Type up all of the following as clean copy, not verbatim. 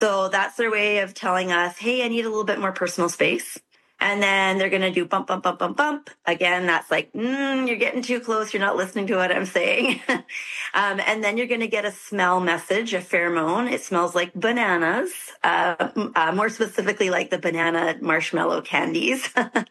So that's their way of telling us, hey, I need a little bit more personal space. And then they're going to do bump, bump, bump, bump, bump. Again, that's like, you're getting too close. You're not listening to what I'm saying. And then you're going to get a smell message, a pheromone. It smells like bananas, more specifically like the banana marshmallow candies.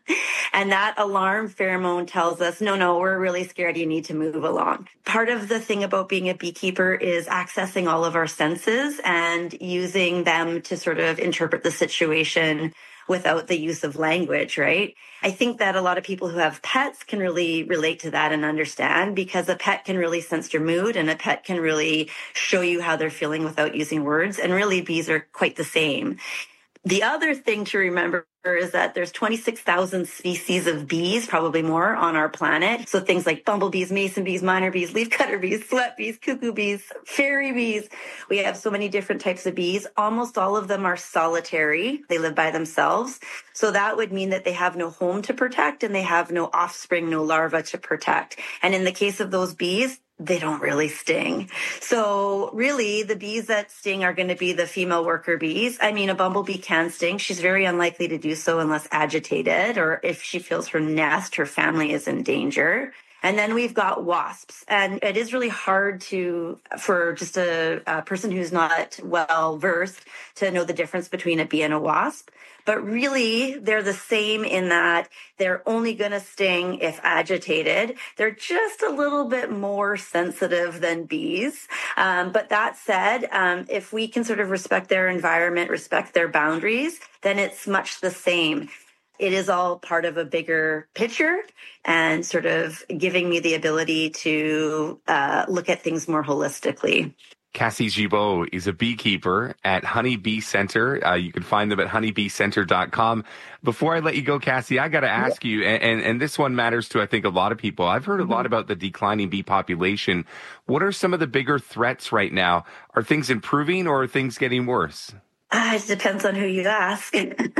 And that alarm pheromone tells us, no, we're really scared. You need to move along. Part of the thing about being a beekeeper is accessing all of our senses and using them to sort of interpret the situation without the use of language, right? I think that a lot of people who have pets can really relate to that and understand, because a pet can really sense your mood and a pet can really show you how they're feeling without using words. And really, bees are quite the same. The other thing to remember is that there's 26,000 species of bees, probably more, on our planet. So things like bumblebees, mason bees, miner bees, leafcutter bees, sweat bees, cuckoo bees, fairy bees. We have so many different types of bees. Almost all of them are solitary. They live by themselves. So that would mean that they have no home to protect and they have no offspring, no larva to protect. And in the case of those bees, they don't really sting. So really, the bees that sting are going to be the female worker bees. I mean, a bumblebee can sting. She's very unlikely to do so unless agitated or if she feels her nest, her family is in danger. And then we've got wasps. And it is really hard for just a person who's not well versed to know the difference between a bee and a wasp. But really, they're the same in that they're only going to sting if agitated. They're just a little bit more sensitive than bees. But that said, if we can sort of respect their environment, respect their boundaries, then it's much the same. It is all part of a bigger picture and sort of giving me the ability to look at things more holistically. Cassie Gibault is a beekeeper at Honey Bee Center. You can find them at honeybeecenter.com. Before I let you go, Cassie, I got to ask you, and this one matters to, I think, a lot of people. I've heard a lot about the declining bee population. What are some of the bigger threats right now? Are things improving or are things getting worse? It depends on who you ask.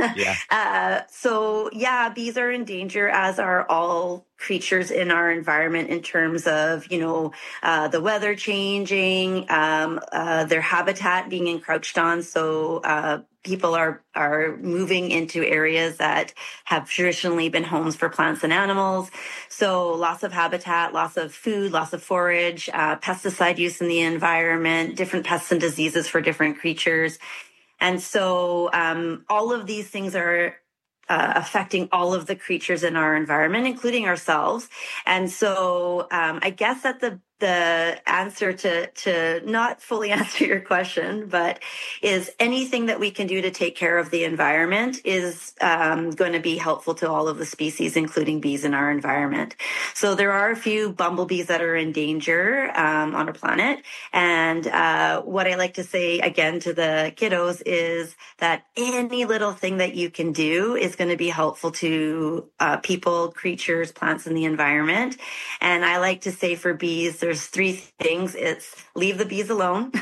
Bees are in danger, as are all creatures in our environment in terms of, the weather changing, their habitat being encroached on. So people are moving into areas that have traditionally been homes for plants and animals. So loss of habitat, loss of food, loss of forage, pesticide use in the environment, different pests and diseases for different creatures. And so all of these things are affecting all of the creatures in our environment, including ourselves. And so I guess that the answer to not fully answer your question, but is anything that we can do to take care of the environment is going to be helpful to all of the species, including bees in our environment. So there are a few bumblebees that are in danger on our planet. And what I like to say again to the kiddos is that any little thing that you can do is going to be helpful to people, creatures, plants, and the environment. And I like to say for bees, there's three things. It's leave the bees alone.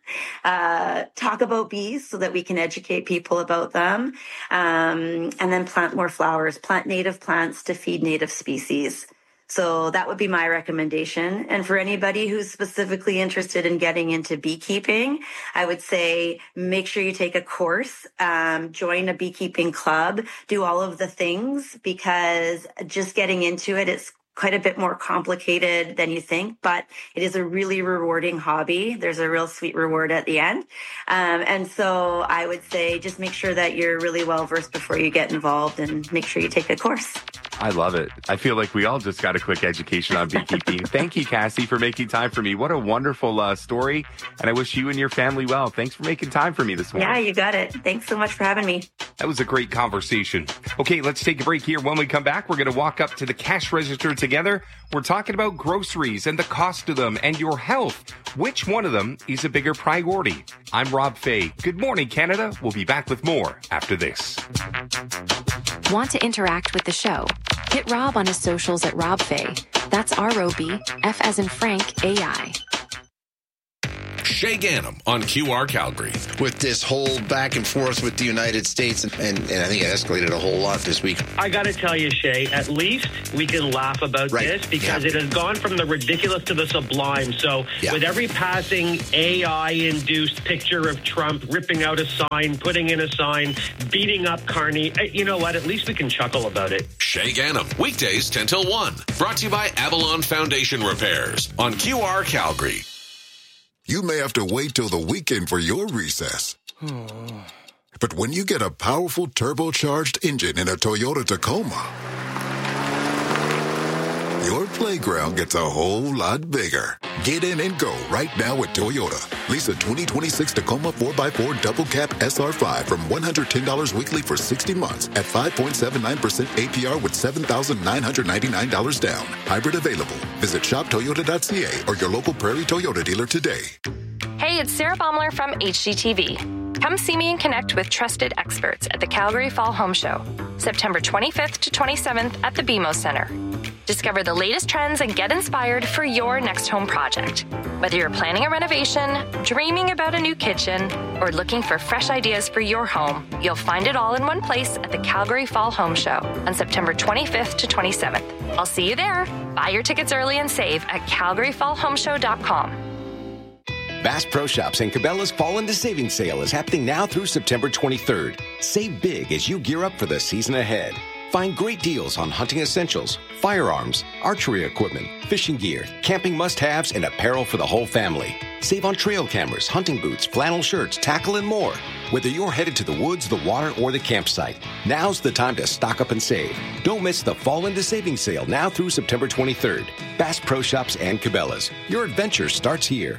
Talk about bees so that we can educate people about them. And then plant more flowers, plant native plants to feed native species. So that would be my recommendation. And for anybody who's specifically interested in getting into beekeeping, I would say make sure you take a course, join a beekeeping club, do all of the things, because just getting into it, it's quite a bit more complicated than you think, but it is a really rewarding hobby. There's a real sweet reward at the end. And so I would say just make sure that you're really well versed before you get involved and make sure you take a course. I love it. I feel like we all just got a quick education on beekeeping. Thank you, Cassie, for making time for me. What a wonderful story. And I wish you and your family well. Thanks for making time for me this morning. Yeah, you got it. Thanks so much for having me. That was a great conversation. Okay, let's take a break here. When we come back, we're going to walk up to the cash register together. We're talking about groceries and the cost of them and your health. Which one of them is a bigger priority? I'm Rob Fay. Good morning, Canada. We'll be back with more after this. Want to interact with the show? Hit Rob on his socials at Rob Fay. That's R-O-B, F as in Frank, A-I. Shay Ganem on QR Calgary. With this whole back and forth with the United States, and I think it escalated a whole lot this week. I got to tell you, Shay, at least we can laugh about this because it has gone from the ridiculous to the sublime. So with every passing AI-induced picture of Trump ripping out a sign, putting in a sign, beating up Carney, you know what? At least we can chuckle about it. Shay Ganem, weekdays 10 till 1. Brought to you by Avalon Foundation Repairs on QR Calgary. You may have to wait till the weekend for your recess. But when you get a powerful turbocharged engine in a Toyota Tacoma, your playground gets a whole lot bigger. Get in and go right now at Toyota. Lease a 2026 Tacoma 4x4 Double Cab SR5 from $110 weekly for 60 months at 5.79% APR with $7,999 down. Hybrid available. Visit shoptoyota.ca or your local Prairie Toyota dealer today. Hey, it's Sarah Baumler from HGTV. Come see me and connect with trusted experts at the Calgary Fall Home Show, September 25th to 27th at the BMO Center. Discover the latest trends and get inspired for your next home project. Whether you're planning a renovation, dreaming about a new kitchen, or looking for fresh ideas for your home, you'll find it all in one place at the Calgary Fall Home Show on September 25th to 27th. I'll see you there. Buy your tickets early and save at calgaryfallhomeshow.com. Bass Pro Shops and Cabela's Fall into Savings Sale is happening now through September 23rd. Save big as you gear up for the season ahead. Find great deals on hunting essentials, firearms, archery equipment, fishing gear, camping must-haves, and apparel for the whole family. Save on trail cameras, hunting boots, flannel shirts, tackle, and more. Whether you're headed to the woods, the water, or the campsite, now's the time to stock up and save. Don't miss the Fall into Savings Sale now through September 23rd. Bass Pro Shops and Cabela's. Your adventure starts here.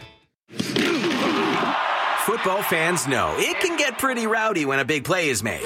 Football fans know it can get pretty rowdy when a big play is made.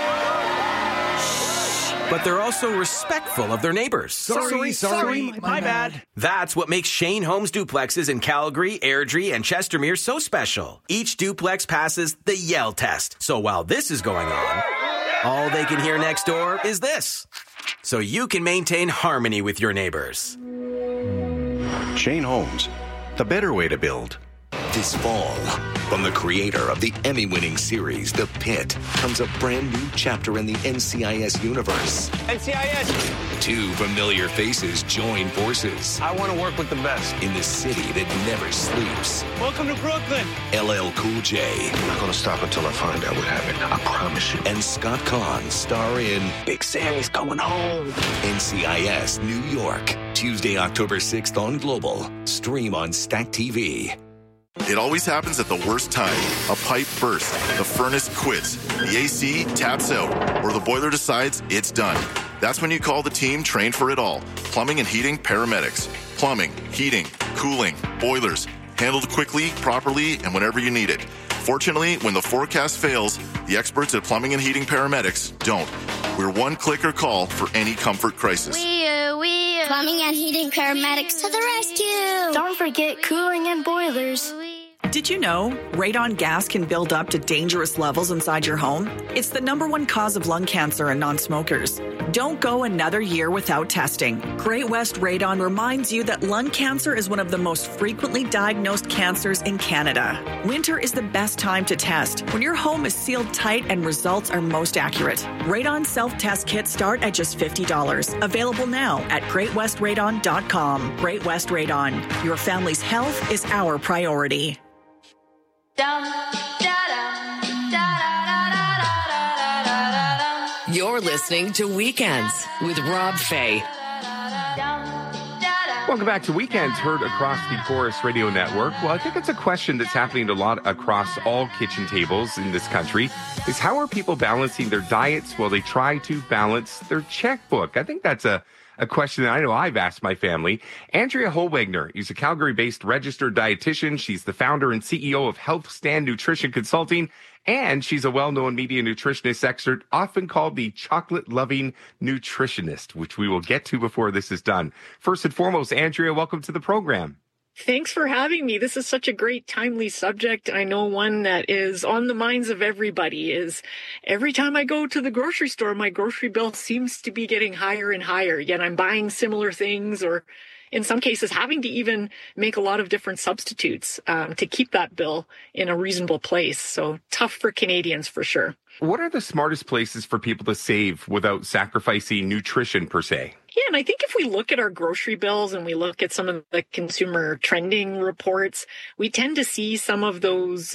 But they're also respectful of their neighbors. Sorry, my bad. That's what makes Shane Homes duplexes in Calgary, Airdrie, and Chestermere so special. Each duplex passes the yell test. So while this is going on, all they can hear next door is this. So you can maintain harmony with your neighbors. Shane Homes, the better way to build. This fall, from the creator of the Emmy-winning series, The Pit, comes a brand new chapter in the NCIS universe. NCIS! Two familiar faces join forces. I want to work with the best. In the city that never sleeps. Welcome to Brooklyn. LL Cool J. I'm not going to stop until I find out what happened. I promise you. And Scott Conn star in Big Sammy's Coming Home. NCIS New York. Tuesday, October 6th on Global. Stream on Stack TV. It always happens at the worst time. A pipe bursts, the furnace quits, the AC taps out, or the boiler decides it's done. That's when you call the team trained for it all. Plumbing and Heating Paramedics. Plumbing, heating, cooling, boilers. Handled quickly, properly, and whenever you need it. Fortunately, when the forecast fails, the experts at Plumbing and Heating Paramedics don't. We're one click or call for any comfort crisis. Plumbing and Heating Paramedics to the rescue. Don't forget cooling and boilers. Did you know radon gas can build up to dangerous levels inside your home? It's the #1 cause of lung cancer in non-smokers. Don't go another year without testing. Great West Radon reminds you that lung cancer is one of the most frequently diagnosed cancers in Canada. Winter is the best time to test, when your home is sealed tight and results are most accurate. Radon self-test kits start at just $50. Available now at greatwestradon.com. Great West Radon. Your family's health is our priority. You're listening to Weekends with Rob Fay. Welcome back to Weekends, heard across the Chorus Radio Network. Well, I think it's a question that's happening a lot across all kitchen tables in this country, is how are people balancing their diets while they try to balance their checkbook? I think that's a question that I know I've asked my family. Andrea Holwegner is a Calgary-based registered dietitian. She's the founder and CEO of Health Stand Nutrition Consulting, and she's a well-known media nutritionist expert, often called the chocolate-loving nutritionist, which we will get to before this is done. First and foremost, Andrea, welcome to the program. Thanks for having me. This is such a great, timely subject. I know one that is on the minds of everybody is every time I go to the grocery store, my grocery bill seems to be getting higher and higher, yet I'm buying similar things or, in some cases, having to even make a lot of different substitutes to keep that bill in a reasonable place. So tough for Canadians for sure. What are the smartest places for people to save without sacrificing nutrition per se? Yeah, and I think if we look at our grocery bills and we look at some of the consumer trending reports, we tend to see some of those,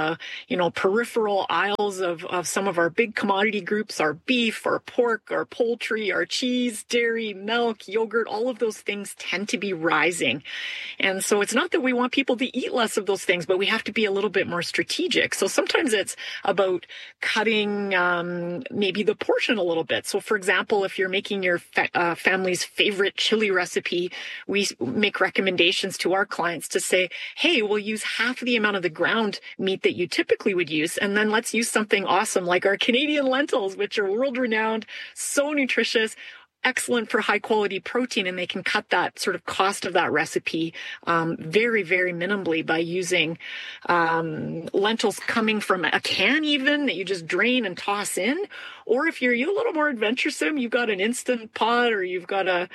peripheral aisles of some of our big commodity groups, our beef, our pork, our poultry, our cheese, dairy, milk, yogurt, all of those things tend to be rising. And so it's not that we want people to eat less of those things, but we have to be a little bit more strategic. So sometimes it's about cutting maybe the portion a little bit. So for example, if you're making your family's favorite chili recipe, we make recommendations to our clients to say, hey, we'll use half the amount of the ground meat that you typically would use, and then let's use something awesome like our Canadian lentils, which are world-renowned, so nutritious, excellent for high quality protein, and they can cut that sort of cost of that recipe very, very minimally by using lentils coming from a can even that you just drain and toss in. Or if you're a little more adventuresome, you've got an Instant Pot or you've got a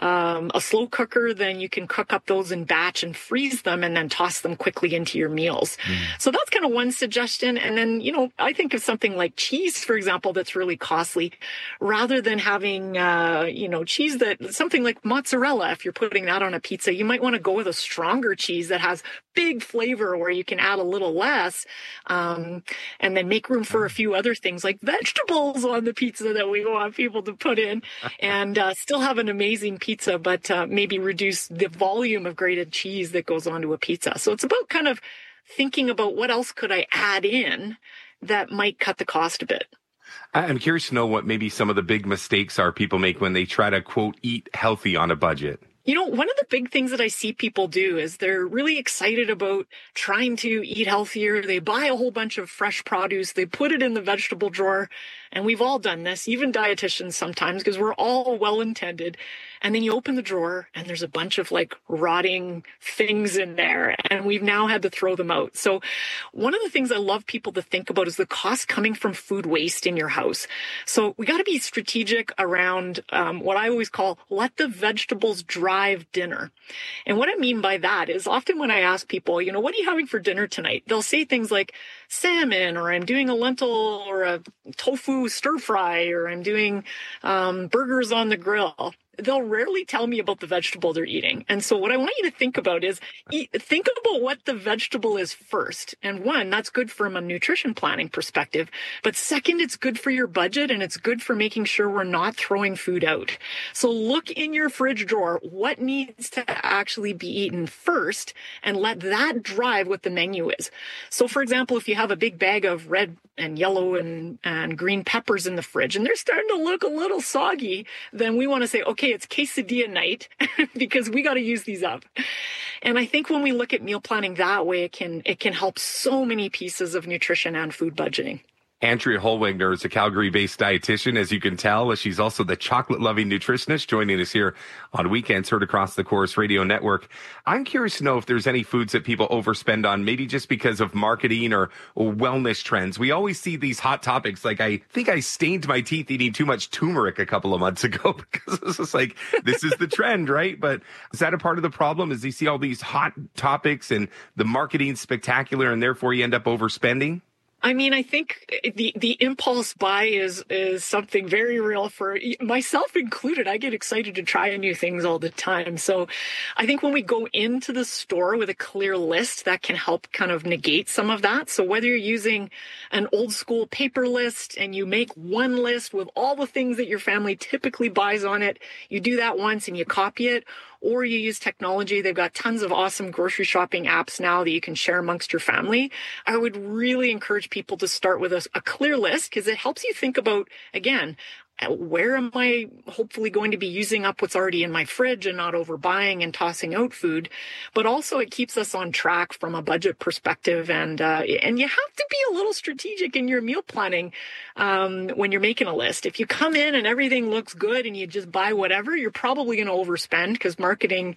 slow cooker, then you can cook up those in batch and freeze them and then toss them quickly into your meals. So that's kind of one suggestion. And then, I think of something like cheese, for example, that's really costly. Rather than having, cheese something like mozzarella, if you're putting that on a pizza, you might want to go with a stronger cheese that has big flavor where you can add a little less and then make room for a few other things like vegetables on the pizza that we want people to put in and still have an amazing pizza, but maybe reduce the volume of grated cheese that goes onto a pizza. So it's about kind of thinking about what else could I add in that might cut the cost a bit. I'm curious to know what maybe some of the big mistakes are people make when they try to, quote, eat healthy on a budget. One of the big things that I see people do is they're really excited about trying to eat healthier. They buy a whole bunch of fresh produce. They put it in the vegetable drawer. And we've all done this, even dietitians sometimes, because we're all well-intended. And then you open the drawer and there's a bunch of rotting things in there. And we've now had to throw them out. So one of the things I love people to think about is the cost coming from food waste in your house. So we got to be strategic around what I always call let the vegetables drive dinner. And what I mean by that is often when I ask people, what are you having for dinner tonight? They'll say things like salmon, or I'm doing a lentil or a tofu stir fry, or I'm doing burgers on the grill. They'll rarely tell me about the vegetable they're eating. And so what I want you to think about is think about what the vegetable is first. And one, that's good from a nutrition planning perspective. But second, it's good for your budget and it's good for making sure we're not throwing food out. So look in your fridge drawer, what needs to actually be eaten first, and let that drive what the menu is. So for example, if you have a big bag of red and yellow and green peppers in the fridge and they're starting to look a little soggy, then we want to say, okay, it's quesadilla night because we got to use these up. And I think when we look at meal planning that way, it can help so many pieces of nutrition and food budgeting. Andrea Holwegner is a Calgary-based dietitian, as you can tell. She's also the chocolate-loving nutritionist joining us here on Weekends, heard across the Chorus Radio Network. I'm curious to know if there's any foods that people overspend on, maybe just because of marketing or wellness trends. We always see these hot topics. Like, I think I stained my teeth eating too much turmeric a couple of months ago because it's just like, this is the trend, right? But is that a part of the problem? Is you see all these hot topics and the marketing spectacular and therefore you end up overspending? I mean, I think the impulse buy is something very real for myself included. I get excited to try new things all the time. So I think when we go into the store with a clear list, that can help kind of negate some of that. So whether you're using an old school paper list and you make one list with all the things that your family typically buys on it, you do that once and you copy it, or you use technology. They've got tons of awesome grocery shopping apps now that you can share amongst your family. I would really encourage people to start with a clear list because it helps you think about, again, where am I hopefully going to be using up what's already in my fridge and not overbuying and tossing out food? But also it keeps us on track from a budget perspective. And you have to be a little strategic in your meal planning when you're making a list. If you come in and everything looks good and you just buy whatever, you're probably going to overspend because marketing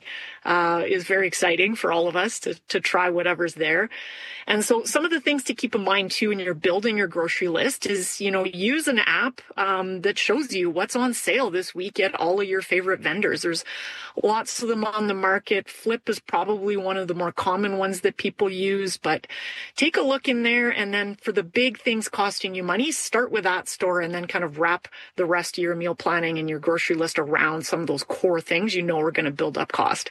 is very exciting for all of us to try whatever's there. And so some of the things to keep in mind too when you're building your grocery list is, use an app that shows you what's on sale this week at all of your favorite vendors. There's lots of them on the market. Flip is probably one of the more common ones that people use, but take a look in there. And then for the big things costing you money, start with that store and then kind of wrap the rest of your meal planning and your grocery list around some of those core things you know are going to build up cost.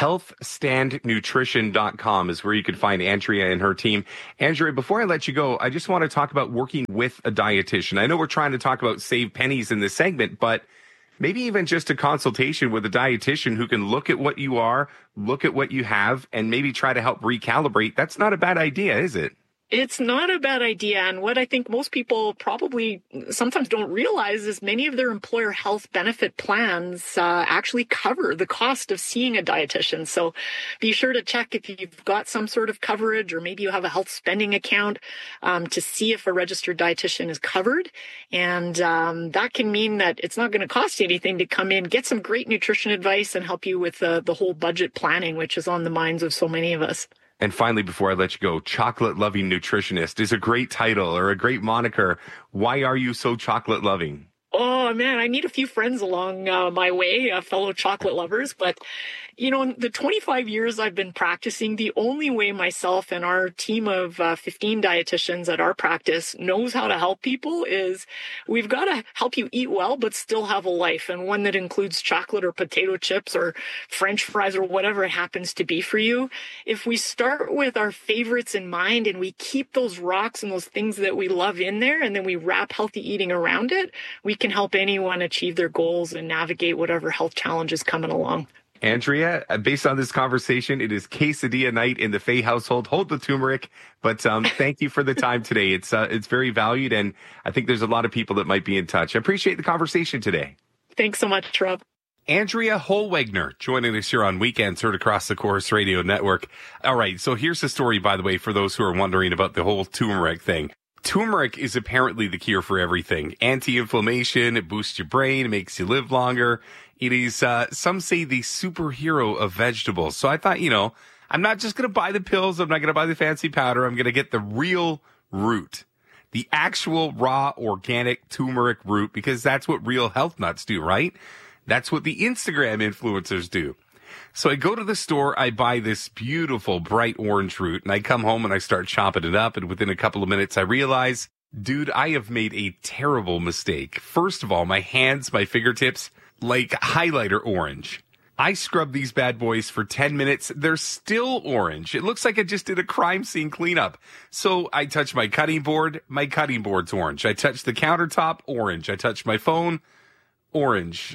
Healthstandnutrition.com is where you can find Andrea and her team. Andrea, before I let you go, I just want to talk about working with a dietitian. I know we're trying to talk about save pennies in this segment, but maybe even just a consultation with a dietitian who can look at what you are, look at what you have, and maybe try to help recalibrate. That's not a bad idea, is it? It's not a bad idea. And what I think most people probably sometimes don't realize is many of their employer health benefit plans actually cover the cost of seeing a dietitian. So be sure to check if you've got some sort of coverage, or maybe you have a health spending account to see if a registered dietitian is covered. And that can mean that it's not going to cost you anything to come in, get some great nutrition advice, and help you with the whole budget planning, which is on the minds of so many of us. And finally, before I let you go, Chocolate Loving Nutritionist is a great title or a great moniker. Why are you so chocolate loving? Oh, man, I need a few friends along my way, fellow chocolate lovers. But, you know, in the 25 years I've been practicing, the only way myself and our team of 15 dietitians at our practice knows how to help people is we've got to help you eat well, but still have a life, and one that includes chocolate or potato chips or French fries or whatever it happens to be for you. If we start with our favorites in mind and we keep those rocks and those things that we love in there, and then we wrap healthy eating around it, we can help anyone achieve their goals and navigate whatever health challenge is coming along. Andrea, based on this conversation, it is quesadilla night in the Fay household. Hold the turmeric, but thank you for the time today. It's very valued, and I think there's a lot of people that might be in touch. I appreciate the conversation today. Thanks so much, Rob. Andrea Holwegner joining us here on Weekends, heard across the Corus Radio Network. All right, so here's the story, by the way, for those who are wondering about the whole turmeric thing. Turmeric is apparently the cure for everything. Anti-inflammation, it boosts your brain, it makes you live longer. It is, some say, the superhero of vegetables. So I thought, I'm not just going to buy the pills. I'm not going to buy the fancy powder. I'm going to get the real root, the actual raw organic turmeric root, because that's what real health nuts do, right? That's what the Instagram influencers do. So I go to the store, I buy this beautiful bright orange root, and I come home and I start chopping it up. And within a couple of minutes, I realize, dude, I have made a terrible mistake. First of all, my hands, my fingertips, like highlighter orange. I scrub these bad boys for 10 minutes. They're still orange. It looks like I just did a crime scene cleanup. So I touch my cutting board's orange. I touch the countertop, orange. I touch my phone, orange.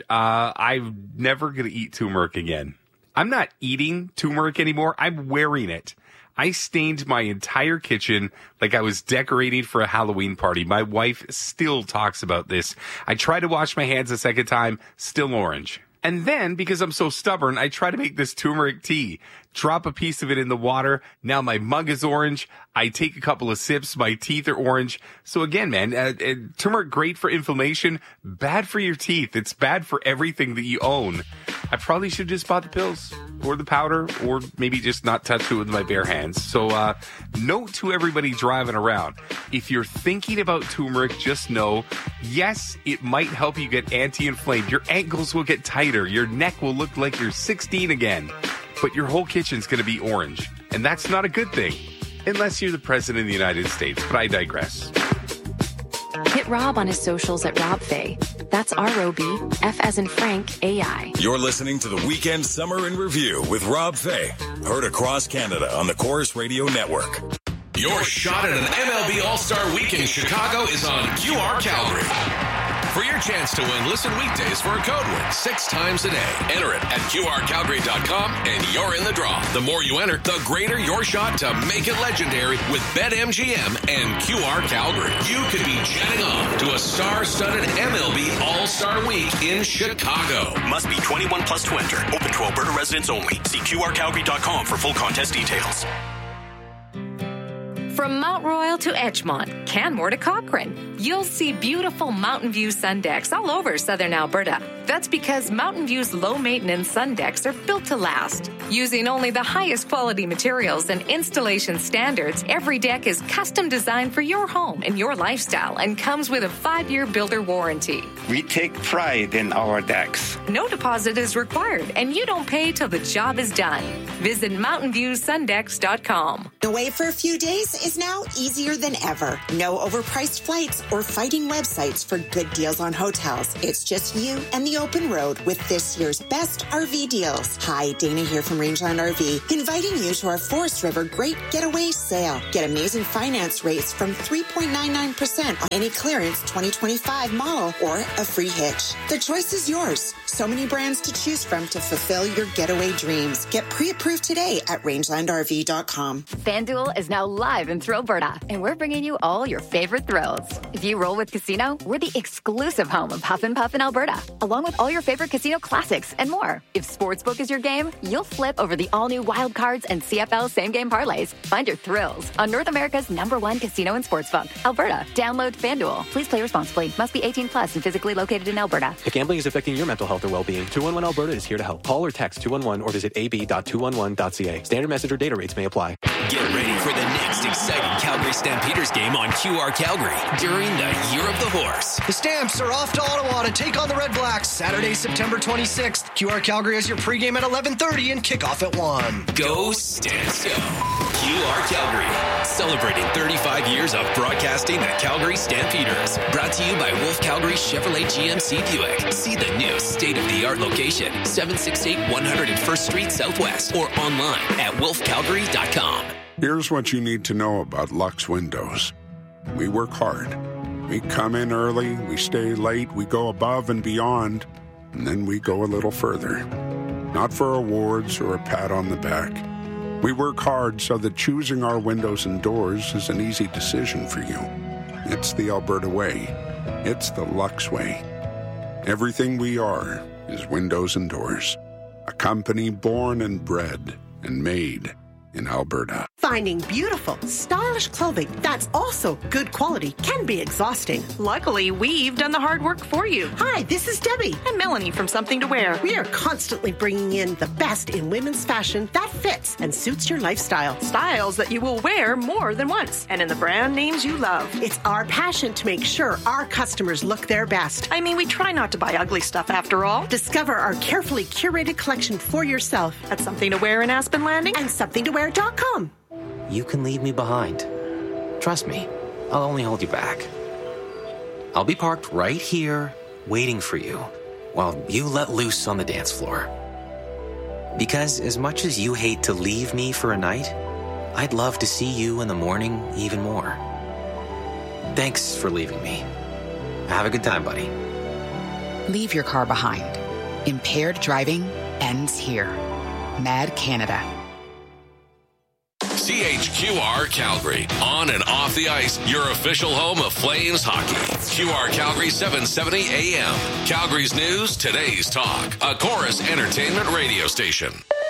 I'm never going to eat turmeric again. I'm not eating turmeric anymore. I'm wearing it. I stained my entire kitchen like I was decorating for a Halloween party. My wife still talks about this. I try to wash my hands a second time, still orange. And then, because I'm so stubborn, I try to make this turmeric tea. Drop a piece of it in the water. Now my mug is orange. I take a couple of sips. My teeth are orange. So again, man, turmeric, great for inflammation, bad for your teeth. It's bad for everything that you own. I probably should just bought the pills or the powder, or maybe just not touch it with my bare hands. So note to everybody driving around, if you're thinking about turmeric, just know, yes, it might help you get anti-inflamed. Your ankles will get tighter. Your neck will look like you're 16 again. But your whole kitchen's going to be orange. And that's not a good thing, unless you're the president of the United States. But I digress. Hit Rob on his socials at Rob Fay. That's R-O-B, F as in Frank, A-I. You're listening to the Weekend Summer in Review with Rob Fay. Heard across Canada on the Corus Radio Network. Your shot at an MLB All-Star Week in Chicago is on QR Calgary. For your chance to win, listen weekdays for a code win 6 times a day. Enter it at QRCalgary.com and you're in the draw. The more you enter, the greater your shot to make it legendary with BetMGM and QR Calgary. You could be jetting off to a star-studded MLB All-Star Week in Chicago. Must be 21 plus to enter. Open to Alberta residents only. See QRCalgary.com for full contest details. From Mount Royal to Edgemont, Canmore to Cochrane, you'll see beautiful mountain view sun decks all over southern Alberta. That's because Mountain View's low-maintenance sun decks are built to last. Using only the highest quality materials and installation standards, every deck is custom designed for your home and your lifestyle and comes with a 5-year builder warranty. We take pride in our decks. No deposit is required, and you don't pay till the job is done. Visit MountainViewSunDecks.com. Away for a few days is now easier than ever. No overpriced flights or fighting websites for good deals on hotels. It's just you and the open road with this year's best RV deals. Hi, Dana here from Rangeland RV, inviting you to our Forest River Great Getaway Sale. Get amazing finance rates from 3.99% on any clearance 2025 model or a free hitch. The choice is yours. So many brands to choose from to fulfill your getaway dreams. Get pre-approved today at rangelandrv.com. FanDuel is now live in Thrillberta, and we're bringing you all your favorite thrills. If you roll with Casino, we're the exclusive home of Huff and Puff in Alberta, along with all your favorite casino classics and more. If Sportsbook is your game, you'll flip over the all-new Wild Cards and CFL same-game parlays. Find your thrills on North America's #1 casino and sportsbook, Alberta. Download FanDuel. Please play responsibly. Must be 18 plus and physically located in Alberta. If gambling is affecting your mental health or well-being, 211 Alberta is here to help. Call or text 211 or visit ab.211.ca. Standard message or data rates may apply. Get ready for the next exciting Calgary Stampeders game on QR Calgary during the Year of the Horse. The Stamps are off to Ottawa to take on the Red Blacks Saturday, September 26th. QR Calgary has your pregame at 11:30 and kickoff at 1. Go Stamps go. QR Calgary, celebrating 35 years of broadcasting the Calgary Stampeders. Brought to you by Wolf Calgary Chevrolet GMC Buick. See the new state-of-the-art location, 768 101st Street Southwest, or online at wolfcalgary.com. Here's what you need to know about Lux Windows. We work hard. We come in early, we stay late, we go above and beyond, and then we go a little further. Not for awards or a pat on the back. We work hard so that choosing our windows and doors is an easy decision for you. It's the Alberta way. It's the Lux way. Everything we are is windows and doors. A company born and bred and made in Alberta. Finding beautiful, stylish clothing that's also good quality can be exhausting. Luckily, we've done the hard work for you. Hi, this is Debbie. And Melanie from Something to Wear. We are constantly bringing in the best in women's fashion that fits and suits your lifestyle. Styles that you will wear more than once, and in the brand names you love. It's our passion to make sure our customers look their best. I mean, we try not to buy ugly stuff after all. Discover our carefully curated collection for yourself at Something to Wear in Aspen Landing and somethingtowear.com. You can leave me behind. Trust me, I'll only hold you back. I'll be parked right here, waiting for you, while you let loose on the dance floor. Because as much as you hate to leave me for a night, I'd love to see you in the morning even more. Thanks for leaving me. Have a good time, buddy. Leave your car behind. Impaired driving ends here. Mad Canada. CHQR Calgary. On and off the ice, your official home of Flames hockey. QR Calgary 770 AM. Calgary's news, today's talk. A Chorus Entertainment radio station.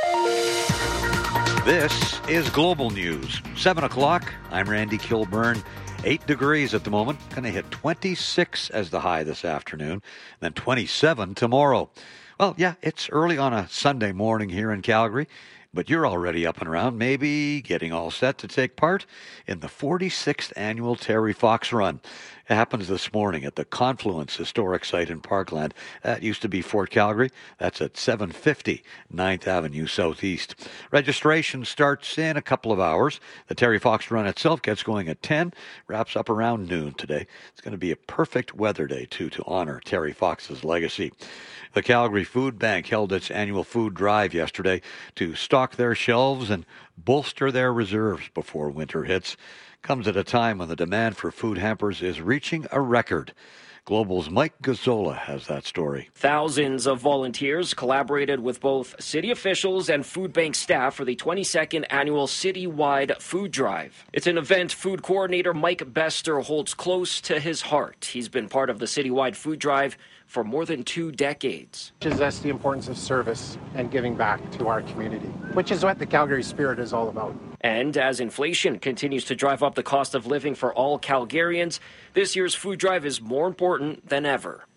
This is Global News. 7 o'clock. I'm Randy Kilburn. 8 degrees at the moment. Going to hit 26 as the high this afternoon. Then 27 tomorrow. Well, yeah, it's early on a Sunday morning here in Calgary. But you're already up and around, maybe getting all set to take part in the 46th annual Terry Fox Run. It happens this morning at the Confluence Historic Site in Parkland. That used to be Fort Calgary. That's at 750 9th Avenue Southeast. Registration starts in a couple of hours. The Terry Fox Run itself gets going at 10, wraps up around noon today. It's going to be a perfect weather day, too, to honor Terry Fox's legacy. The Calgary Food Bank held its annual food drive yesterday to stock their shelves and bolster their reserves before winter hits. Comes at a time when the demand for food hampers is reaching a record. Global's Mike Gazzola has that story. Thousands of volunteers collaborated with both city officials and food bank staff for the 22nd annual citywide food drive. It's an event food coordinator Mike Bester holds close to his heart. He's been part of the citywide food drive for more than 2 decades. That's the importance of service and giving back to our community, which is what the Calgary Spirit is all about. And as inflation continues to drive up the cost of living for all Calgarians, this year's food drive is more important than ever.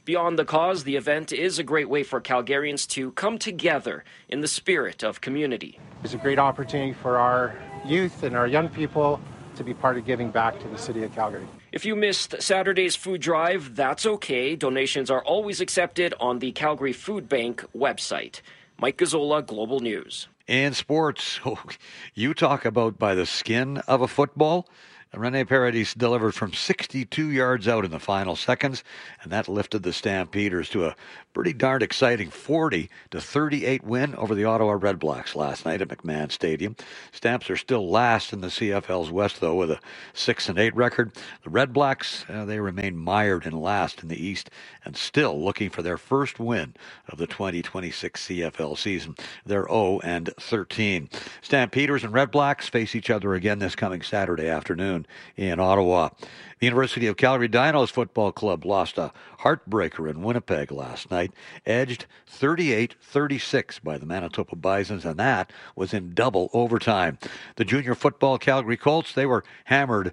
Beyond the cause, the event is a great way for Calgarians to come together in the spirit of community. It's a great opportunity for our youth and our young people to be part of giving back to the City of Calgary. If you missed Saturday's food drive, that's okay. Donations are always accepted on the Calgary Food Bank website. Mike Gazzola, Global News. In sports, you talk about by the skin of a football. Rene Paradis delivered from 62 yards out in the final seconds, and that lifted the Stampeders to a pretty darn exciting 40-38 win over the Ottawa Redblacks last night at McMahon Stadium. Stamps are still last in the CFL's West, though, with a 6-8 record. The Redblacks, they remain mired in last in the East and still looking for their first win of the 2026 CFL season. They're 0-13. Stampeders and Redblacks face each other again this coming Saturday afternoon in Ottawa. The University of Calgary Dinos Football Club lost a heartbreaker in Winnipeg last night, edged 38-36 by the Manitoba Bisons, and that was in double overtime. The junior football Calgary Colts, they were hammered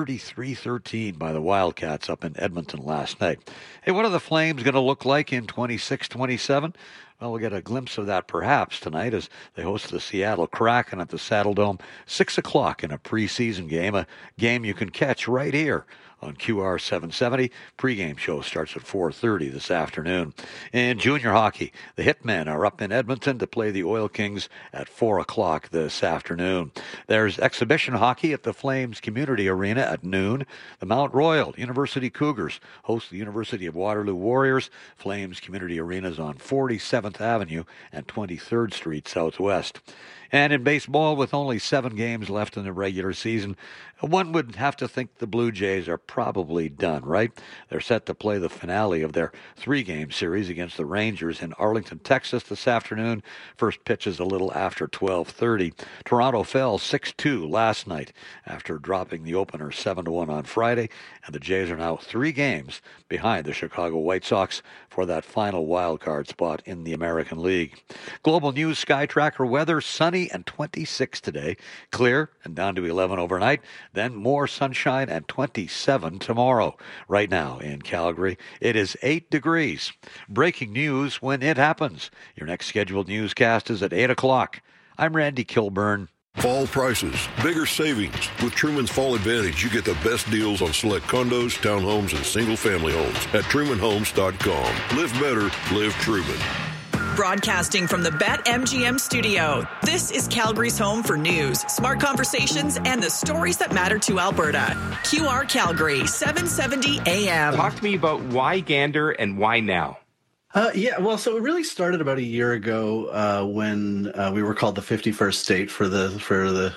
33-13 by the Wildcats up in Edmonton last night. Hey, what are the Flames going to look like in 26-27? Well, we'll get a glimpse of that perhaps tonight as they host the Seattle Kraken at the Saddle Dome, 6 o'clock in a preseason game, a game you can catch right here on QR 770. Pre-game show starts at 4:30 this afternoon. In junior hockey, the Hitmen are up in Edmonton to play the Oil Kings at 4 o'clock this afternoon. There's exhibition hockey at the Flames Community Arena at noon. The Mount Royal University Cougars host the University of Waterloo Warriors. Flames Community Arena is on 47th Avenue and 23rd Street Southwest. And in baseball, with only 7 games left in the regular season, one would have to think the Blue Jays are probably done, right? They're set to play the finale of their 3-game series against the Rangers in Arlington, Texas this afternoon. First pitch is a little after 12:30. Toronto fell 6-2 last night after dropping the opener 7-1 on Friday, and the Jays are now 3 games behind the Chicago White Sox for that final wild card spot in the American League. Global News Sky Tracker weather, sunny and 26 today, clear and down to 11 overnight, then more sunshine and 27 tomorrow. Right now in Calgary, it is 8 degrees. Breaking news when it happens. Your next scheduled newscast is at 8 o'clock. I'm Randy Kilburn. Fall prices, bigger savings. With Truman's Fall Advantage, you get the best deals on select condos, townhomes, and single-family homes at TrumanHomes.com. Live better, live Truman. Broadcasting from the BetMGM studio, this is Calgary's home for news, smart conversations, and the stories that matter to Alberta. QR Calgary, 770 AM. Talk to me about why Gander and why now? So it really started about a year ago when we were called the 51st state for the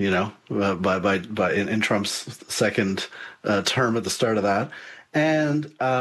in Trump's second term at the start of that. And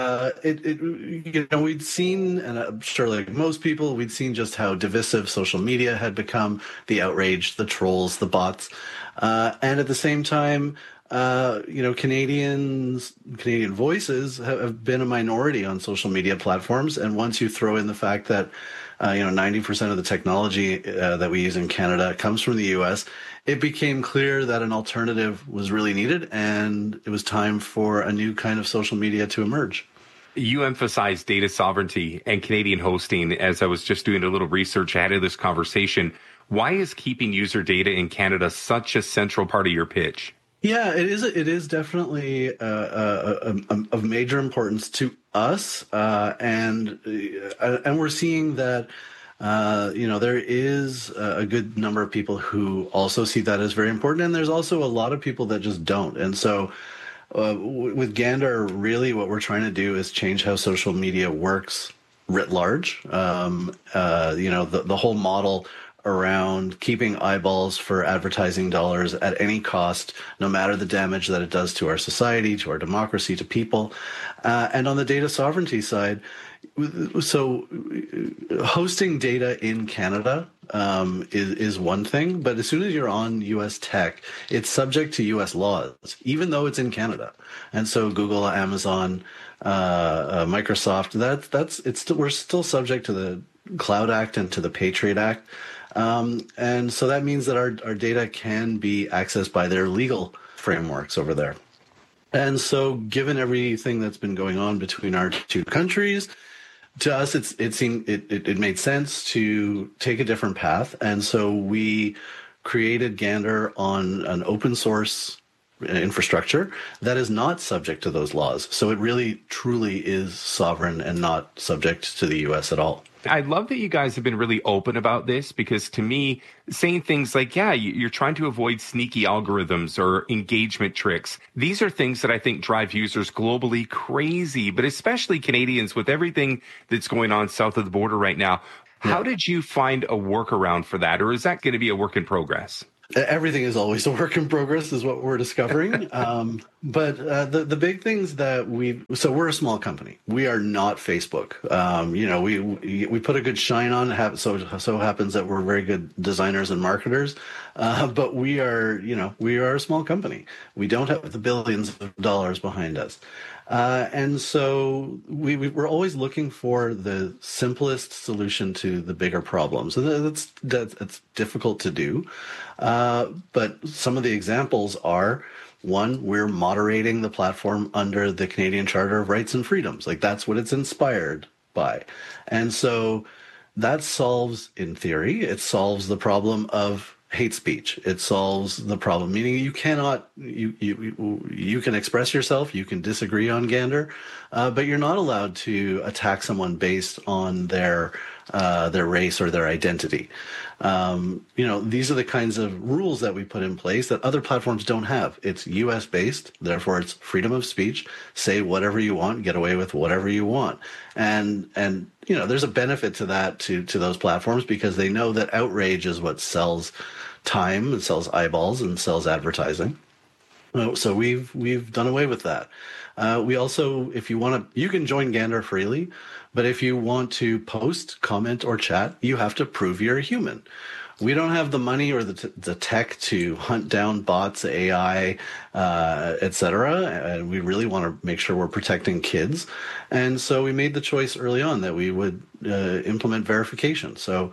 we'd seen, and I'm sure like most people, we'd seen just how divisive social media had become, the outrage, the trolls, the bots. And at the same time, Canadian voices have been a minority on social media platforms. And once you throw in the fact that 90% of the technology that we use in Canada comes from the U.S., it became clear that an alternative was really needed, and it was time for a new kind of social media to emerge. You emphasize data sovereignty and Canadian hosting. As I was just doing a little research ahead of this conversation, why is keeping user data in Canada such a central part of your pitch? Yeah, it is. It is definitely of major importance to us, and we're seeing that. There is a good number of people who also see that as very important, and there's also a lot of people that just don't. And so with Gander, really what we're trying to do is change how social media works writ large. The whole model around keeping eyeballs for advertising dollars at any cost, no matter the damage that it does to our society, to our democracy, to people. And on the data sovereignty side, so hosting data in Canada is one thing, but as soon as you're on U.S. tech, it's subject to U.S. laws, even though it's in Canada. And so Google, Amazon, Microsoft, we're still subject to the Cloud Act and to the Patriot Act. And so that means that our data can be accessed by their legal frameworks over there. And so given everything that's been going on between our two countries, to us, it made sense to take a different path. And so we created Gander on an open source infrastructure that is not subject to those laws. So it really, truly is sovereign and not subject to the U.S. at all. I love that you guys have been really open about this, because to me, saying things like, yeah, you're trying to avoid sneaky algorithms or engagement tricks. These are things that I think drive users globally crazy, but especially Canadians with everything that's going on south of the border right now. How did you find a workaround for that? Or is that going to be a work in progress? Everything is always a work in progress, is what we're discovering. But the big things that so we're a small company. We are not Facebook. We put a good shine on. So happens that we're very good designers and marketers. But we are a small company. We don't have the billions of dollars behind us. And so we're always looking for the simplest solution to the bigger problems. And that's difficult to do. But some of the examples are, one, we're moderating the platform under the Canadian Charter of Rights and Freedoms. Like, that's what it's inspired by. And so that solves, in theory, it solves the problem of hate speech. It solves the problem, meaning you cannot, you can express yourself, you can disagree on Gander, but you're not allowed to attack someone based on their race or their identity. These are the kinds of rules that we put in place that other platforms don't have. It's US based, therefore it's freedom of speech. Say whatever you want, get away with whatever you want. And there's a benefit to that to those platforms, because they know that outrage is what sells time, and sells eyeballs, and sells advertising. So we've done away with that. We also, if you want to, you can join Gander freely, but if you want to post, comment, or chat, you have to prove you're a human. We don't have the money or the tech to hunt down bots, AI, etc. And we really want to make sure we're protecting kids. And so we made the choice early on that we would implement verification. So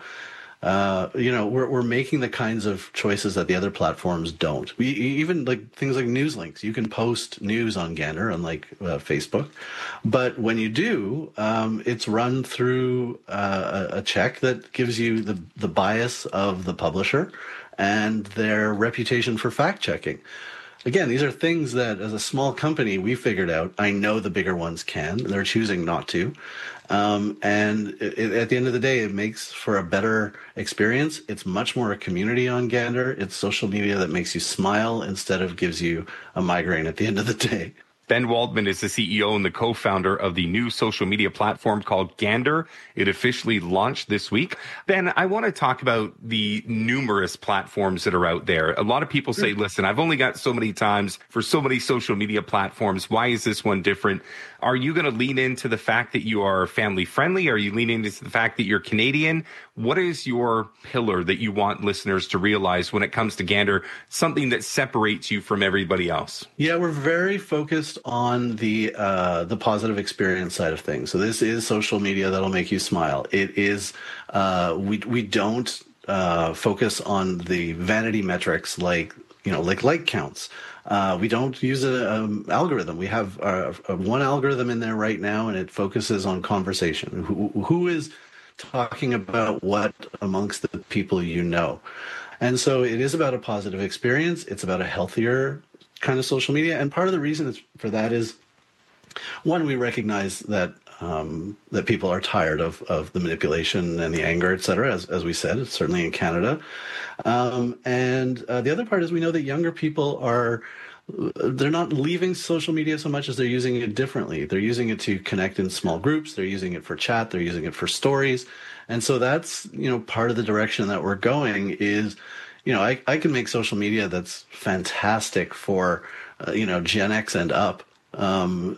we're making the kinds of choices that the other platforms don't. We even, like, things like news links. You can post news on Gander, unlike Facebook, but when you do, it's run through a check that gives you the bias of the publisher and their reputation for fact checking. Again, these are things that, as a small company, we figured out. I know the bigger ones can. They're choosing not to. And at the end of the day, it makes for a better experience. It's much more a community on Gander. It's social media that makes you smile instead of gives you a migraine at the end of the day. Ben Waldman is the CEO and the co-founder of the new social media platform called Gander. It officially launched this week. Ben, I want to talk about the numerous platforms that are out there. A lot of people say, listen, I've only got so many times for so many social media platforms. Why is this one different? Are you going to lean into the fact that you are family friendly? Are you leaning into the fact that you're Canadian? What is your pillar that you want listeners to realize when it comes to Gander, something that separates you from everybody else? Yeah, we're very focused on the positive experience side of things. So this is social media that'll make you smile. It is we don't focus on the vanity metrics like counts. We don't use an algorithm. We have one algorithm in there right now, and it focuses on conversation. Who is talking about what amongst the people you know? And so it is about a positive experience. It's about a healthier kind of social media. And part of the reason for that is, one, we recognize that that people are tired of the manipulation and the anger, et cetera, as we said, certainly in Canada. And the other part is we know that younger people they're not leaving social media so much as they're using it differently. They're using it to connect in small groups. They're using it for chat. They're using it for stories. And so that's, part of the direction that we're going is, I can make social media that's fantastic for, Gen X and up. I'm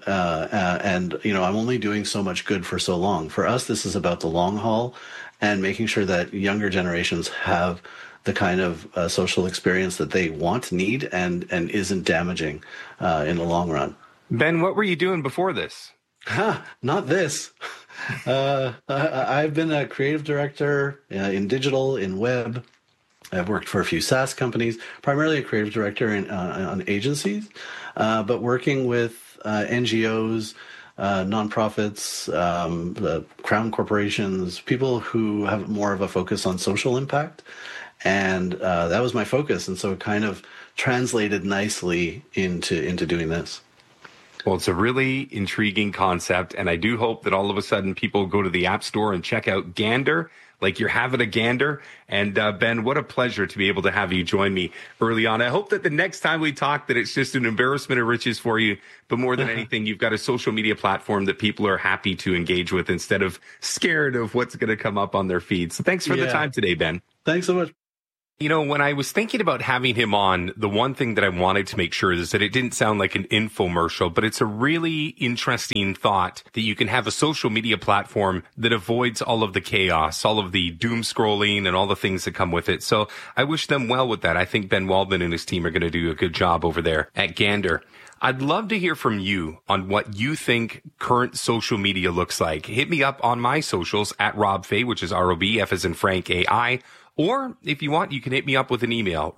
only doing so much good for so long. For us, this is about the long haul and making sure that younger generations have the kind of social experience that they want, need, and isn't damaging in the long run. Ben, what were you doing before this? Not this. I've been a creative director in digital, in web, I've worked for a few SaaS companies, primarily a creative director on agencies, but working with NGOs, nonprofits, the crown corporations, people who have more of a focus on social impact. And that was my focus. And so it kind of translated nicely into doing this. Well, it's a really intriguing concept, and I do hope that all of a sudden people go to the App Store and check out Gander, like you're having a gander. And Ben, what a pleasure to be able to have you join me early on. I hope that the next time we talk that it's just an embarrassment of riches for you, but more than anything, you've got a social media platform that people are happy to engage with instead of scared of what's going to come up on their feed. So thanks for the time today, Ben. Thanks so much. You know, when I was thinking about having him on, the one thing that I wanted to make sure is that it didn't sound like an infomercial, but it's a really interesting thought that you can have a social media platform that avoids all of the chaos, all of the doom scrolling and all the things that come with it. So I wish them well with that. I think Ben Waldman and his team are going to do a good job over there at Gander. I'd love to hear from you on what you think current social media looks like. Hit me up on my socials at Rob Fay, which is ROB, F as in Frank, AI. Or if you want, you can hit me up with an email,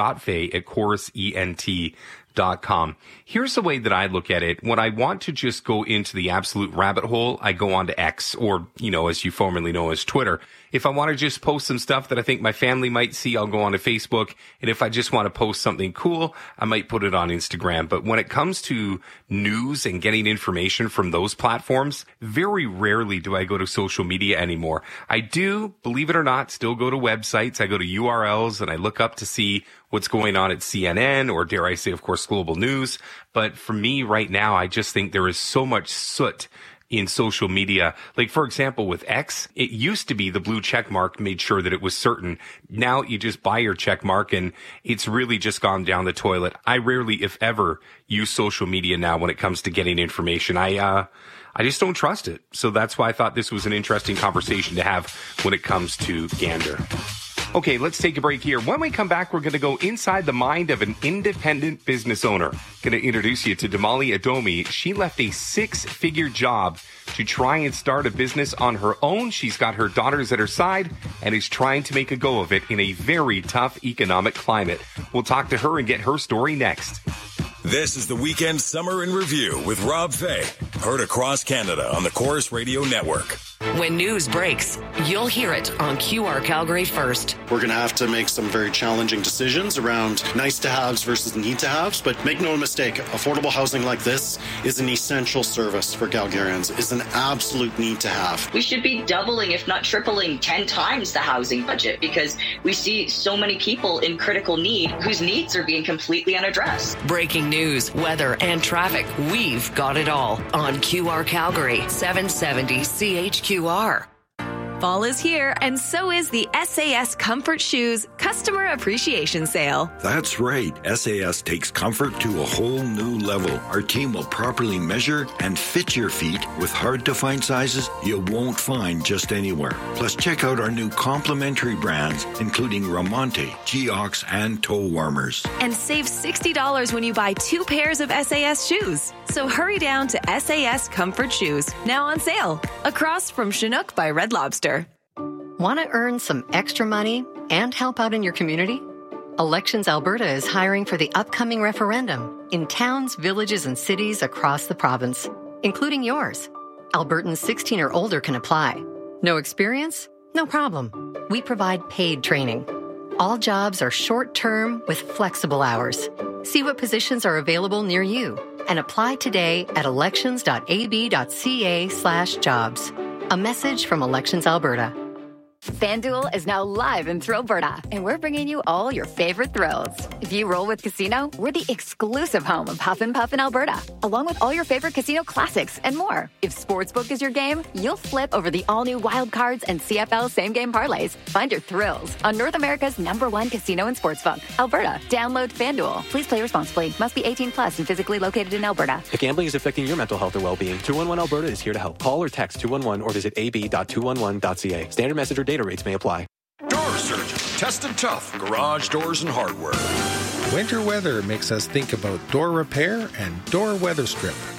rob.fay@chorusent.com. Here's the way that I look at it. When I want to just go into the absolute rabbit hole, I go on to X, or, you know, as you formerly know as Twitter. If I want to just post some stuff that I think my family might see, I'll go on to Facebook. And if I just want to post something cool, I might put it on Instagram. But when it comes to news and getting information from those platforms, very rarely do I go to social media anymore. I do, believe it or not, still go to websites. I go to URLs and I look up to see what's going on at CNN or, dare I say, of course, Global News. But for me right now, I just think there is so much soot in social media. Like, for example, with X, it used to be the blue check mark made sure that it was certain. Now you just buy your check mark and it's really just gone down the toilet. I rarely, if ever, use social media now when it comes to getting information. I just don't trust it. So that's why I thought this was an interesting conversation to have when it comes to Gander. Okay, let's take a break here. When we come back, we're going to go inside the mind of an independent business owner. Going to introduce you to Damali Adomi. She left a 6-figure job to try and start a business on her own. She's got her daughters at her side and is trying to make a go of it in a very tough economic climate. We'll talk to her and get her story next. This is the Weekend Summer in Review with Rob Fay. Heard across Canada on the Chorus Radio Network. When news breaks, you'll hear it on QR Calgary first. We're going to have to make some very challenging decisions around nice-to-haves versus need-to-haves, but make no mistake, affordable housing like this is an essential service for Calgarians. It's an absolute need-to-have. We should be doubling, if not tripling, 10 times the housing budget because we see so many people in critical need whose needs are being completely unaddressed. Breaking news, weather, and traffic. We've got it all on QR Calgary, 770 CHQR. Fall is here, and so is the SAS Comfort Shoes Customer Appreciation Sale. That's right. SAS takes comfort to a whole new level. Our team will properly measure and fit your feet with hard-to-find sizes you won't find just anywhere. Plus, check out our new complimentary brands, including Ramonte, Geox, and toe warmers. And save $60 when you buy 2 pairs of SAS shoes. So hurry down to SAS Comfort Shoes, now on sale, across from Chinook by Red Lobster. Want to earn some extra money and help out in your community? Elections Alberta is hiring for the upcoming referendum in towns, villages, and cities across the province, including yours. Albertans 16 or older can apply. No experience? No problem. We provide paid training. All jobs are short-term with flexible hours. See what positions are available near you and apply today at elections.ab.ca/jobs. A message from Elections Alberta. FanDuel is now live in Thrillberta, and we're bringing you all your favorite thrills. If you roll with Casino, we're the exclusive home of Huff N' Puff in Alberta, along with all your favorite casino classics and more. If Sportsbook is your game, you'll flip over the all-new Wild Cards and CFL same-game parlays. Find your thrills on North America's #1 casino and sportsbook, Alberta. Download FanDuel. Please play responsibly. Must be 18 plus and physically located in Alberta. If gambling is affecting your mental health or well-being, 211 Alberta is here to help. Call or text 211 or visit ab.211.ca. Standard message or data rates may apply. Door Surgeon, tested tough, garage doors and hardware. Winter weather makes us think about door repair and door weather strip.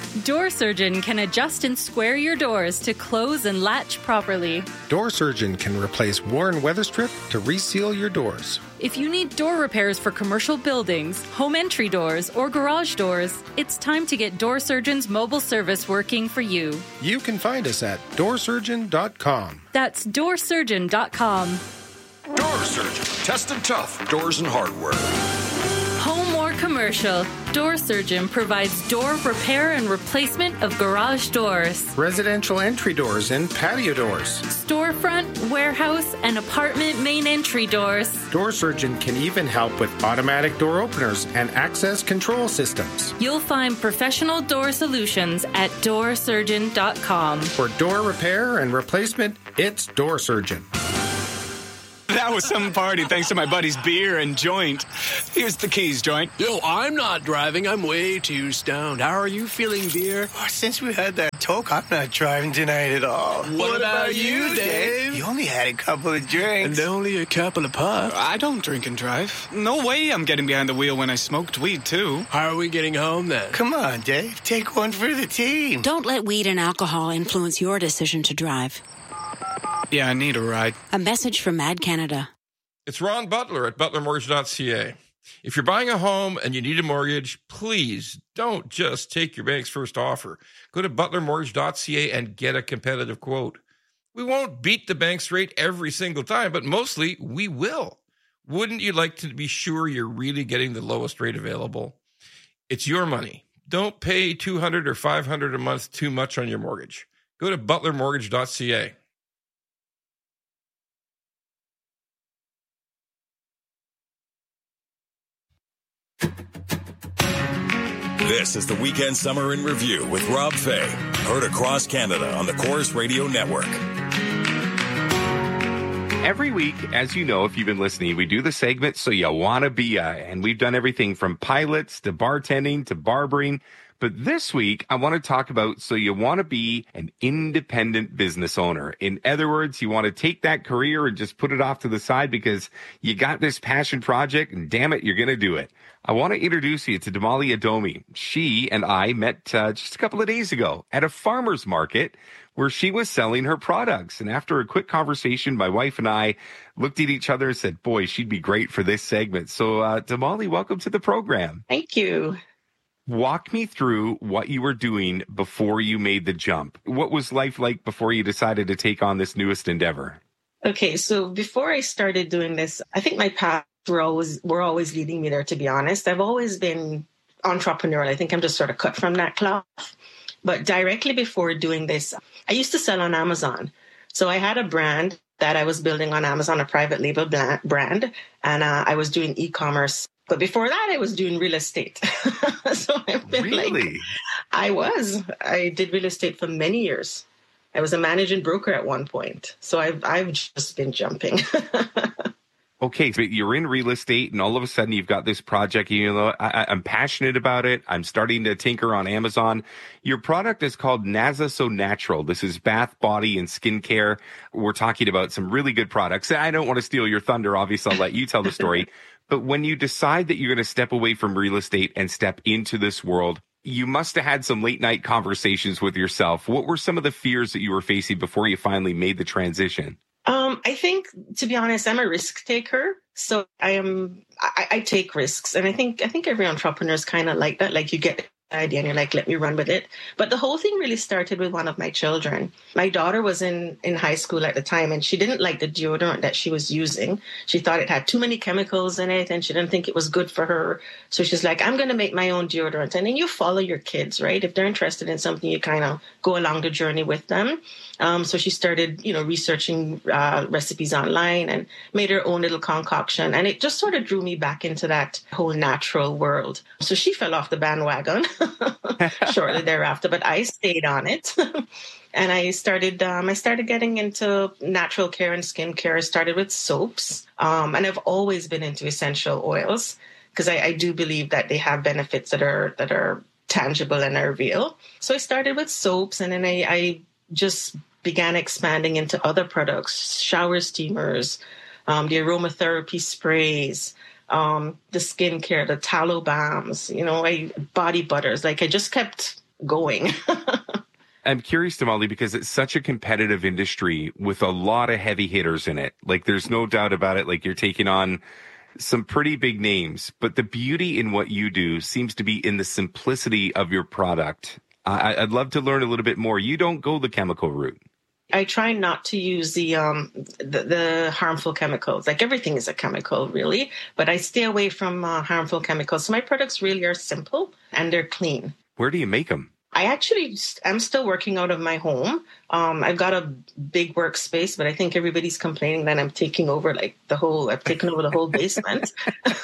Door Surgeon can adjust and square your doors to close and latch properly. Door Surgeon can replace worn weather strip to reseal your doors. If you need door repairs for commercial buildings, home entry doors, or garage doors, it's time to get Door Surgeon's mobile service working for you. You can find us at doorsurgeon.com. That's doorsurgeon.com. Door Surgeon. Tested tough doors and hardware. Home or commercial, Door Surgeon provides door repair and replacement of garage doors, residential entry doors and patio doors, storefront, warehouse, and apartment main entry doors. Door Surgeon can even help with automatic door openers and access control systems. You'll find professional door solutions at doorsurgeon.com. For door repair and replacement, it's Door Surgeon. That was some party thanks to my buddy's beer and joint. Here's the keys, joint. Yo, I'm not driving. I'm way too stoned. How are you feeling, beer? Oh, since we had that talk, I'm not driving tonight at all. What about you, Dave? You only had a couple of drinks. And only a couple of puffs. I don't drink and drive. No way I'm getting behind the wheel when I smoked weed, too. How are we getting home, then? Come on, Dave. Take one for the team. Don't let weed and alcohol influence your decision to drive. Yeah, I need a ride. A message from Mad Canada. It's Ron Butler at butlermortgage.ca. If you're buying a home and you need a mortgage, please don't just take your bank's first offer. Go to butlermortgage.ca and get a competitive quote. We won't beat the bank's rate every single time, but mostly we will. Wouldn't you like to be sure you're really getting the lowest rate available? It's your money. Don't pay $200 or $500 a month too much on your mortgage. Go to butlermortgage.ca. This is the Weekend Summer in Review with Rob Fay. Heard across Canada on the Corus Radio Network. Every week, as you know, if you've been listening, we do the segment So You Wanna Be A, and we've done everything from pilots to bartending to barbering. But this week, I want to talk about So You Want to Be an Independent Business Owner. In other words, you want to take that career and just put it off to the side because you got this passion project and damn it, you're going to do it. I want to introduce you to Damali Adomi. She and I met just a couple of days ago at a farmer's market where she was selling her products. And after a quick conversation, my wife and I looked at each other and said, boy, she'd be great for this segment. So Damali, welcome to the program. Thank you. Walk me through what you were doing before you made the jump. What was life like before you decided to take on this newest endeavor? Okay, so before I started doing this, I think my path were always leading me there, to be honest. I've always been entrepreneurial. I think I'm just sort of cut from that cloth. But directly before doing this, I used to sell on Amazon. So I had a brand that I was building on Amazon, a private label brand, and I was doing e-commerce. But before that, I was doing real estate. So I've been really? I did real estate for many years. I was a managing broker at one point. So I've just been jumping. Okay, so you're in real estate and all of a sudden you've got this project, you know, I'm passionate about it. I'm starting to tinker on Amazon. Your product is called Naza So Natural. This is bath, body, and skincare. We're talking about some really good products. I don't want to steal your thunder. Obviously, I'll let you tell the story. But when you decide that you're going to step away from real estate and step into this world, you must have had some late night conversations with yourself. What were some of the fears that you were facing before you finally made the transition? I think, to be honest, I'm a risk taker. So I take risks. And I think every entrepreneur is kind of like that. Like you get the idea and you're like, let me run with it. But the whole thing really started with one of my children. My daughter was in high school at the time and she didn't like the deodorant that she was using. She thought it had too many chemicals in it and she didn't think it was good for her. So she's like, I'm going to make my own deodorant. And then you follow your kids, right? If they're interested in something, you kind of go along the journey with them. So she started, researching recipes online and made her own little concoction. And it just sort of drew me back into that whole natural world. So she fell off the bandwagon shortly thereafter, but I stayed on it. And I started getting into natural care and skincare. I started with soaps. And I've always been into essential oils because I do believe that they have benefits that are tangible and are real. So I started with soaps and then I just began expanding into other products, shower steamers, the aromatherapy sprays, the skincare, the tallow balms, body butters. Like I just kept going. I'm curious, Damali, because it's such a competitive industry with a lot of heavy hitters in it. Like, there's no doubt about it. Like, you're taking on some pretty big names, but the beauty in what you do seems to be in the simplicity of your product. I'd love to learn a little bit more. You don't go the chemical route. I try not to use the harmful chemicals. Like, everything is a chemical, really, but I stay away from harmful chemicals. So my products really are simple and they're clean. Where do you make them? I'm still working out of my home. I've got a big workspace, but I think everybody's complaining that I'm taking over I've taken over the whole basement.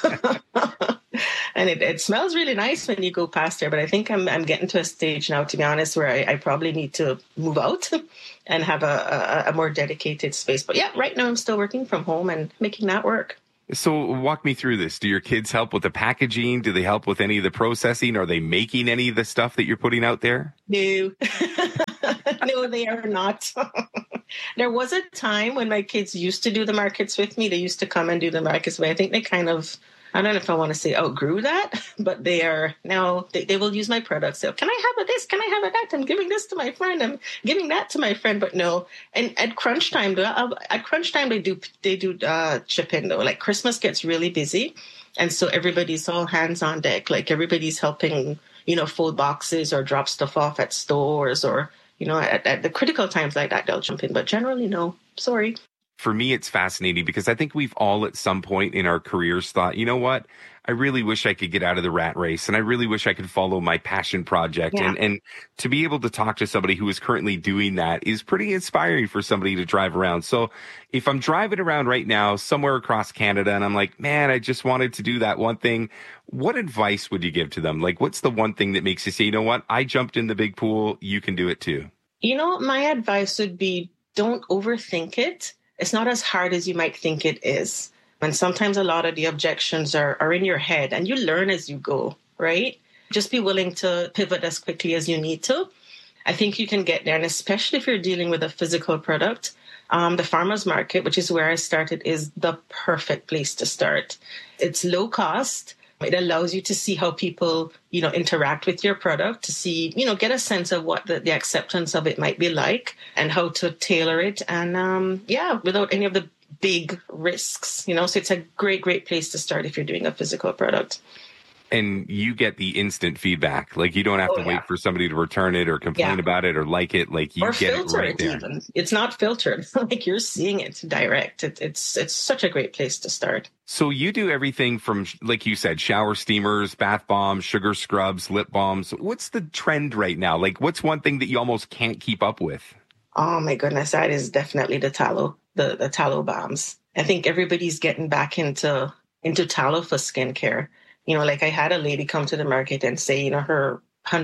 And it smells really nice when you go past there. But I think I'm getting to a stage now, to be honest, where I probably need to move out and have a more dedicated space. But yeah, right now I'm still working from home and making that work. So walk me through this. Do your kids help with the packaging? Do they help with any of the processing? Are they making any of the stuff that you're putting out there? No. No, they are not. There was a time when my kids used to do the markets with me. They used to come and do the markets, but I think they kind of, I don't know if I want to say outgrew that, but they are now, they will use my products. So, can I have this? Can I have that? I'm giving this to my friend. I'm giving that to my friend, but no. And at crunch time, they do chip in though. Like, Christmas gets really busy. And so everybody's all hands on deck. Like, everybody's helping, fold boxes or drop stuff off at stores or, at the critical times like that, they'll jump in. But generally, no. Sorry. For me, it's fascinating because I think we've all at some point in our careers thought, you know what? I really wish I could get out of the rat race and I really wish I could follow my passion project. Yeah. And to be able to talk to somebody who is currently doing that is pretty inspiring for somebody to drive around. So if I'm driving around right now somewhere across Canada and I'm like, man, I just wanted to do that one thing, what advice would you give to them? Like, what's the one thing that makes you say, you know what? I jumped in the big pool. You can do it too. My advice would be, don't overthink it. It's not as hard as you might think it is. And sometimes a lot of the objections are in your head and you learn as you go, right? Just be willing to pivot as quickly as you need to. I think you can get there. And especially if you're dealing with a physical product, the farmer's market, which is where I started, is the perfect place to start. It's low cost. It allows you to see how people, interact with your product, to see, get a sense of what the acceptance of it might be like and how to tailor it. And without any of the big risks, so it's a great, great place to start if you're doing a physical product. And you get the instant feedback. Like, you don't have to wait for somebody to return it or complain about it or like it. Like, you get it right there. Even. It's not filtered. Like, you're seeing it direct. It's such a great place to start. So you do everything from, like you said, shower steamers, bath bombs, sugar scrubs, lip balms. What's the trend right now? Like, what's one thing that you almost can't keep up with? Oh my goodness, that is definitely the tallow, the tallow bombs. I think everybody's getting back into tallow for skincare. Like, I had a lady come to the market and say, her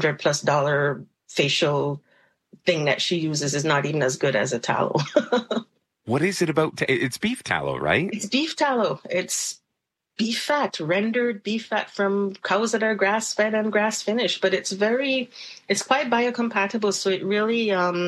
$100+ facial thing that she uses is not even as good as a tallow. What is it about? It's beef tallow, right? It's beef tallow. It's beef fat, rendered beef fat from cows that are grass fed and grass finished. But it's quite biocompatible. So it really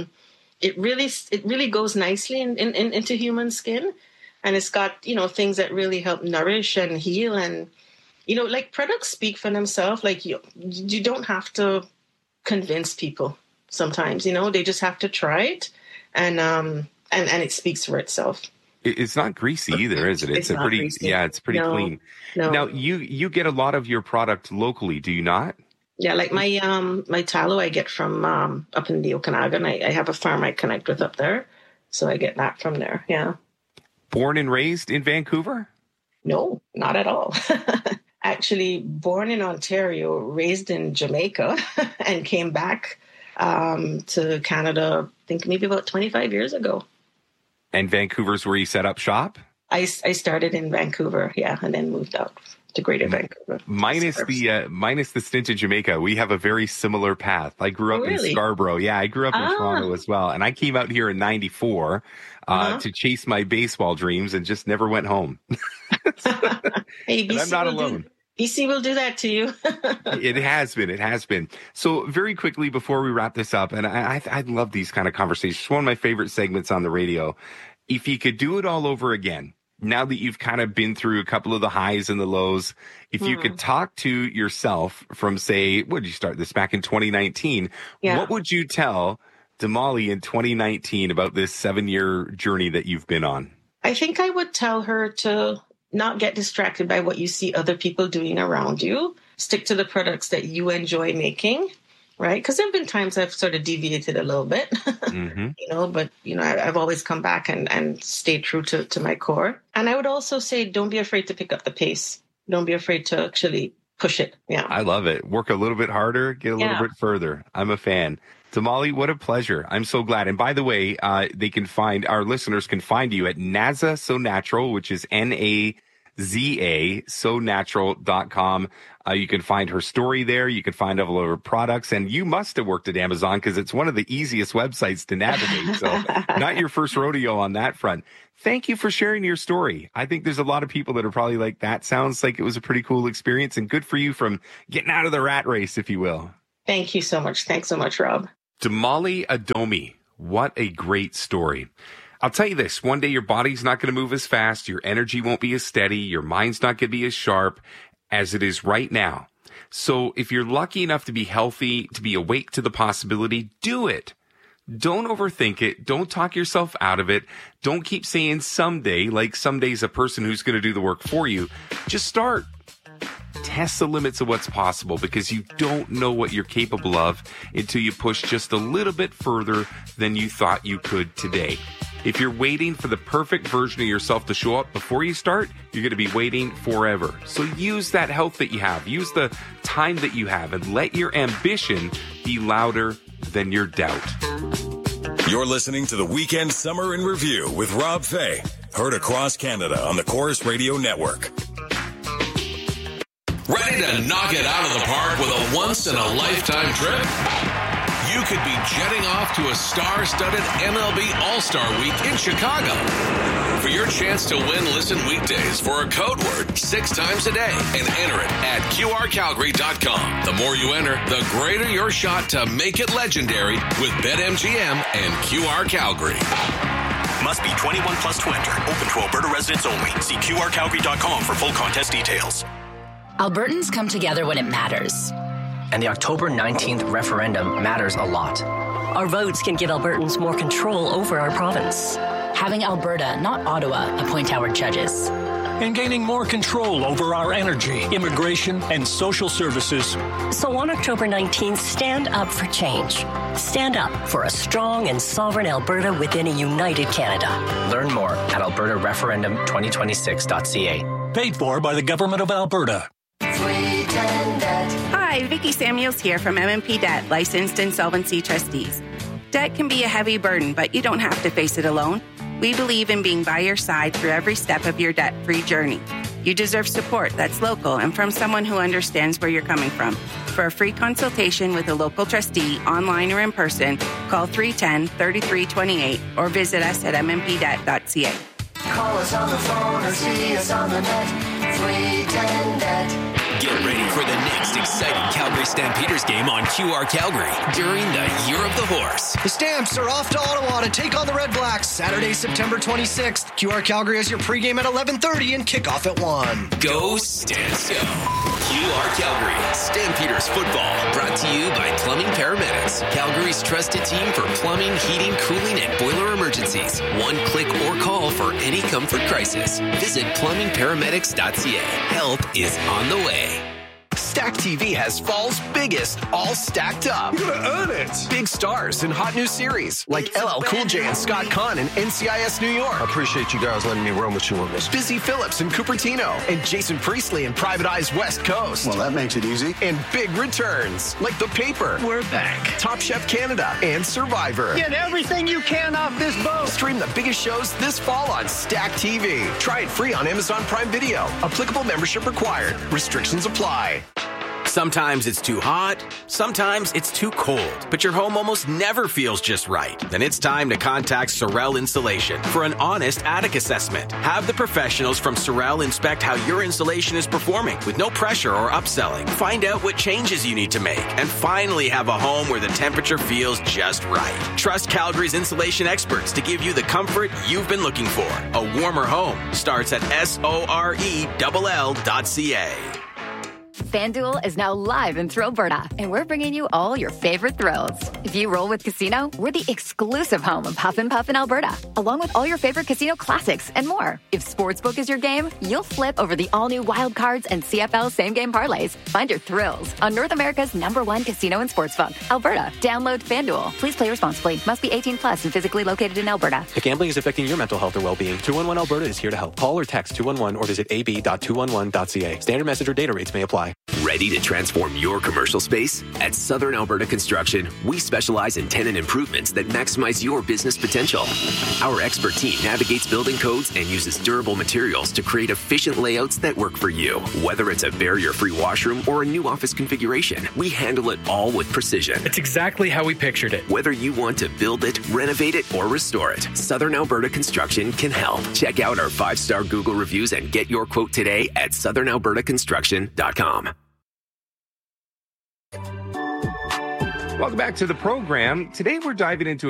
goes nicely into human skin. And it's got, things that really help nourish and heal. And, like, products speak for themselves. Like, you don't have to convince people sometimes, they just have to try it. And it speaks for itself. It's not greasy either, is it? It's pretty greasy. Yeah, it's pretty clean. No. Now, you get a lot of your product locally, do you not? Yeah, like my tallow I get from up in the Okanagan. I have a farm I connect with up there. So I get that from there, yeah. Born and raised in Vancouver? No, not at all. Actually, born in Ontario, raised in Jamaica, and came back to Canada, I think maybe about 25 years ago. And Vancouver's where you set up shop? I started in Vancouver, yeah, and then moved out to Greater Vancouver. Minus the stint in Jamaica, we have a very similar path. I grew up in Scarborough. Yeah, I grew up in Toronto as well. And I came out here in 94 to chase my baseball dreams and just never went home. Hey, BC, I'm not alone. BC will do that to you. It has been. So very quickly before we wrap this up, and I love these kind of conversations. It's one of my favorite segments on the radio. If you could do it all over again, now that you've kind of been through a couple of the highs and the lows, if you could talk to yourself from, say, what did you start this back in 2019? Yeah. What would you tell Damali in 2019 about this 7-year journey that you've been on? I think I would tell her to not get distracted by what you see other people doing around you. Stick to the products that you enjoy making, right? Because there have been times I've sort of deviated a little bit, but I've always come back and stayed true to my core. And I would also say, don't be afraid to pick up the pace. Don't be afraid to actually push it. Yeah. I love it. Work a little bit harder, get a little bit further. I'm a fan. Damali, what a pleasure. I'm so glad. And by the way, our listeners can find you at Naza So Natural, which is NAZA, sonatural.com. You can find her story there. You can find all of her products. And you must have worked at Amazon because it's one of the easiest websites to navigate. So not your first rodeo on that front. Thank you for sharing your story. I think there's a lot of people that are probably like, that sounds like it was a pretty cool experience, and good for you from getting out of the rat race, if you will. Thank you so much. Thanks so much, Rob. Damali Adomi, what a great story. I'll tell you this, one day your body's not going to move as fast, your energy won't be as steady, your mind's not going to be as sharp as it is right now. So if you're lucky enough to be healthy, to be awake to the possibility, do it. Don't overthink it. Don't talk yourself out of it. Don't keep saying someday, like someday's a person who's going to do the work for you. Just start. Test the limits of what's possible, because you don't know what you're capable of until you push just a little bit further than you thought you could today. If you're waiting for the perfect version of yourself to show up before you start, you're going to be waiting forever. So use that health that you have, use the time that you have, and let your ambition be louder than your doubt. You're listening to the Weekend Summer in Review with Rob Fay, heard across Canada on the Chorus Radio Network. Ready to knock it out of the park with a once-in-a-lifetime trip? You could be jetting off to a star-studded MLB All-Star Week in Chicago. For your chance to win, listen weekdays for a code word 6 times a day and enter it at QRCalgary.com. The more you enter, the greater your shot to make it legendary with BetMGM and QR Calgary. Must be 21 plus to enter. Open to Alberta residents only. See QRCalgary.com for full contest details. Albertans come together when it matters. And the October 19th referendum matters a lot. Our votes can give Albertans more control over our province. Having Alberta, not Ottawa, appoint our judges. And gaining more control over our energy, immigration, and social services. So on October 19th, stand up for change. Stand up for a strong and sovereign Alberta within a united Canada. Learn more at albertareferendum2026.ca. Paid for by the Government of Alberta. Hi, Vicki Samuels here from MMP Debt, licensed insolvency trustees. Debt can be a heavy burden, but you don't have to face it alone. We believe in being by your side through every step of your debt-free journey. You deserve support that's local and from someone who understands where you're coming from. For a free consultation with a local trustee, online or in person, call 310-3328 or visit us at mmpdebt.ca. Call us on the phone or see us on the net. 310-NET. Get ready for the next exciting Calgary Stampeders game on QR Calgary during the Year of the Horse. The Stamps are off to Ottawa to take on the Red Blacks Saturday, September 26th. QR Calgary has your pregame at 11:30 and kickoff at 1. Go Stamps Go. QR Calgary Stampeders football brought to you by Plumbing Paramedics, Calgary's trusted team for plumbing, heating, cooling, and boiler emergencies. One click or call for any comfort crisis. Visit plumbingparamedics.ca. Help is on the way. Stack TV has fall's biggest, all stacked up. You're gonna earn it. Big stars in hot new series like LL Cool J and Scott Conn in NCIS New York. I appreciate you guys letting me roam with you on this. Busy Phillips in Cupertino and Jason Priestley in Private Eye's West Coast. Well, that makes it easy. And big returns like The Paper. We're back. Top Chef Canada and Survivor. Get everything you can off this boat. Stream the biggest shows this fall on Stack TV. Try it free on Amazon Prime Video. Applicable membership required. Restrictions apply. Sometimes it's too hot, sometimes it's too cold, but your home almost never feels just right. Then it's time to contact Sorel Insulation for an honest attic assessment. Have the professionals from Sorel inspect how your insulation is performing with no pressure or upselling. Find out what changes you need to make and finally have a home where the temperature feels just right. Trust Calgary's insulation experts to give you the comfort you've been looking for. A warmer home starts at sorell.ca. FanDuel is now live in Thrillberta, and we're bringing you all your favorite thrills. If you roll with Casino, we're the exclusive home of Huff and Puff in Alberta, along with all your favorite casino classics and more. If Sportsbook is your game, you'll flip over the all-new Wild Cards and CFL same-game parlays. Find your thrills on North America's #1 casino and sportsbook, Alberta. Download FanDuel. Please play responsibly. Must be 18 plus and physically located in Alberta. If gambling is affecting your mental health or well-being, 211 Alberta is here to help. Call or text 211 or visit ab.211.ca. Standard message or data rates may apply. Ready to transform your commercial space? At Southern Alberta Construction, we specialize in tenant improvements that maximize your business potential. Our expert team navigates building codes and uses durable materials to create efficient layouts that work for you. Whether it's a barrier-free washroom or a new office configuration, we handle it all with precision. It's exactly how we pictured it. Whether you want to build it, renovate it, or restore it, Southern Alberta Construction can help. Check out our 5-star Google reviews and get your quote today at southernalbertaconstruction.com. Welcome back to the program. Today we're diving into